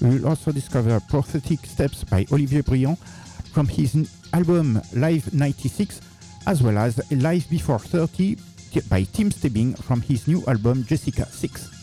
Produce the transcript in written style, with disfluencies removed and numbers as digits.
We'll also discover Prosthetic Steps by Olivier Briand from his album Live 96, as well as Live Before 30 by Tim Stebbing from his new album Jessica 6.